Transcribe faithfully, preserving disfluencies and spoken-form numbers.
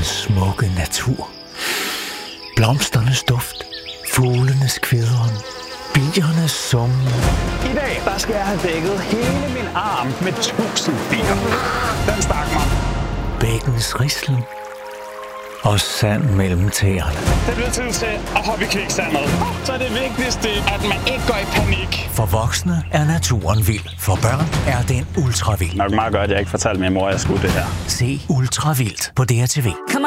smukke natur. Blomsternes duft, fuglenes kvidren, biernes summen. I dag, der skal jeg have dækket hele min arm med tusind bier. Den stak mig. Bækkens rislen og sand mellem tæerne. Det bliver tid til at hoppe i kviksandet. Så er det vigtigste, at man ikke går i panik. For voksne er naturen vild. For børn er den ultra vild. Nok meget godt, at jeg ikke fortalte min mor, at jeg skulle det her. Se Ultra Vildt på D R T V.